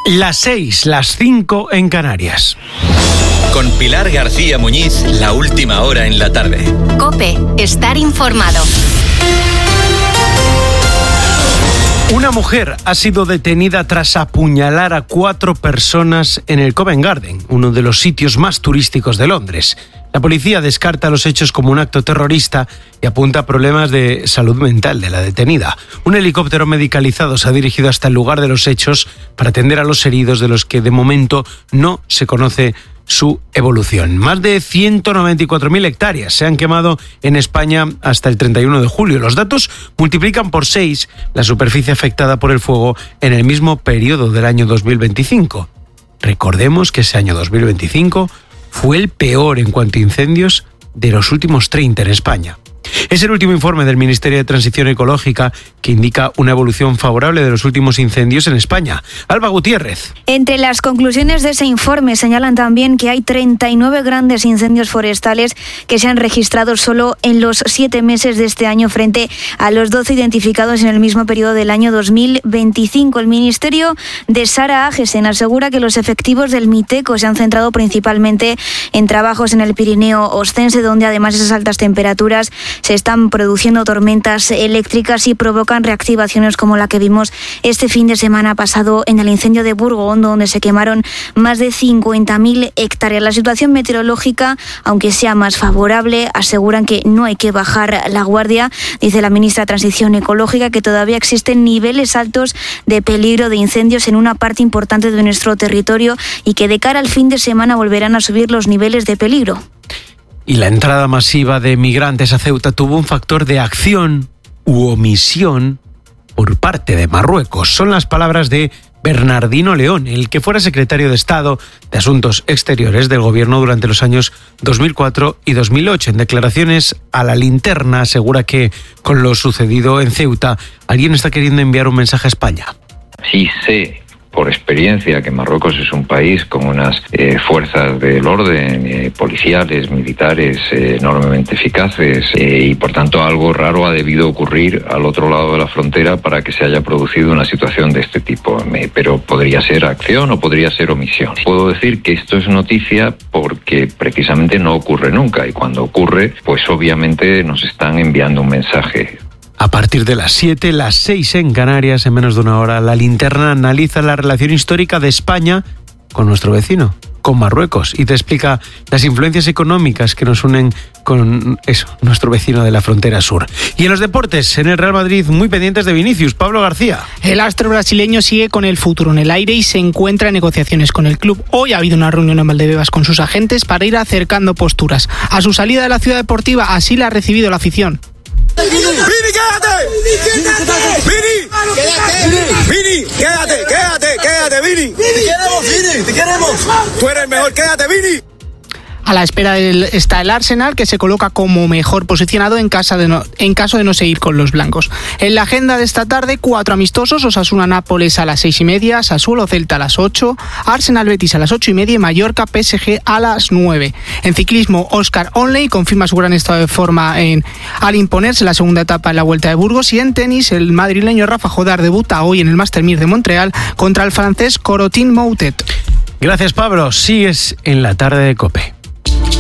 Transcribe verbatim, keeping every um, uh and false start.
Las seis, las cinco en Canarias. Con Pilar García Muñiz, la última hora en la tarde. COPE, estar informado. Una mujer ha sido detenida tras apuñalar a cuatro personas en el Covent Garden, uno de los sitios más turísticos de Londres. La policía descarta los hechos como un acto terrorista y apunta a problemas de salud mental de la detenida. Un helicóptero medicalizado se ha dirigido hasta el lugar de los hechos para atender a los heridos, de los que de momento no se conoce su evolución. Más de ciento noventa y cuatro mil hectáreas se han quemado en España hasta el treinta y uno de julio. Los datos multiplican por seis la superficie afectada por el fuego en el mismo periodo del año dos mil veinticinco. Recordemos que ese año dos mil veinticinco fue el peor en cuanto a incendios de los últimos treinta en España. Es el último informe del Ministerio de Transición Ecológica que indica una evolución favorable de los últimos incendios en España. Alba Gutiérrez. Entre las conclusiones de ese informe señalan también que hay treinta y nueve grandes incendios forestales que se han registrado solo en los siete meses de este año frente a los doce identificados en el mismo periodo del año dos mil veinticinco. El Ministerio de Sara Agesen asegura que los efectivos del Miteco se han centrado principalmente en trabajos en el Pirineo Ostense, donde además esas altas temperaturas se están produciendo tormentas eléctricas y provocan reactivaciones como la que vimos este fin de semana pasado en el incendio de Burgondo, donde se quemaron más de cincuenta mil hectáreas. La situación meteorológica, aunque sea más favorable, aseguran que no hay que bajar la guardia. Dice la ministra de Transición Ecológica que todavía existen niveles altos de peligro de incendios en una parte importante de nuestro territorio y que de cara al fin de semana volverán a subir los niveles de peligro. Y la entrada masiva de migrantes a Ceuta tuvo un factor de acción u omisión por parte de Marruecos. Son las palabras de Bernardino León, el que fuera secretario de Estado de Asuntos Exteriores del Gobierno durante los años dos mil cuatro y dos mil ocho. En declaraciones a La Linterna asegura que con lo sucedido en Ceuta, alguien está queriendo enviar un mensaje a España. Sí sé por experiencia que Marruecos es un país con unas eh, fuerzas del orden, eh, policiales, militares, eh, enormemente eficaces eh, y por tanto algo raro ha debido ocurrir al otro lado de la frontera para que se haya producido una situación de este tipo. Eh, pero podría ser acción o podría ser omisión. Puedo decir que esto es noticia porque precisamente no ocurre nunca y cuando ocurre, pues obviamente nos están enviando un mensaje. A partir de las siete, las seis en Canarias, en menos de una hora, La Linterna analiza la relación histórica de España con nuestro vecino, con Marruecos, y te explica las influencias económicas que nos unen con eso, nuestro vecino de la frontera sur. Y en los deportes, en el Real Madrid, muy pendientes de Vinicius. Pablo García. El astro brasileño sigue con el futuro en el aire y se encuentra en negociaciones con el club. Hoy ha habido una reunión en Valdebebas con sus agentes para ir acercando posturas. A su salida de la ciudad deportiva, así la ha recibido la afición. ¡Vini, quédate! ¡Vini, quédate! ¡Vini, quédate! ¡Quédate! ¡Quédate, Vini! ¡Te queremos, Vini! ¡Te queremos! ¡Tú eres el mejor! ¡Quédate, Vini! A la espera del, está el Arsenal, que se coloca como mejor posicionado en, casa de no, en caso de no seguir con los blancos. En la agenda de esta tarde, cuatro amistosos: Osasuna-Nápoles a las seis y media, Sassuolo-Celta a las ocho, Arsenal-Betis a las ocho y media y Mallorca-P S G a las nueve. En ciclismo, Oscar Onley confirma su gran estado de forma en, al imponerse la segunda etapa en la Vuelta de Burgos. Y en tenis, el madrileño Rafa Jodar debuta hoy en el Master Mir de Montreal contra el francés Corotin Moutet. Gracias, Pablo. Sigues en la tarde de COPE.